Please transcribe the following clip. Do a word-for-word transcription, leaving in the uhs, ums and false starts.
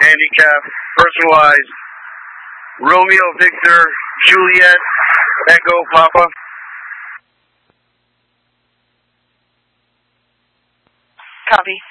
handicap, personalized. Romeo, Victor, Juliet, Echo, Papa. Copy.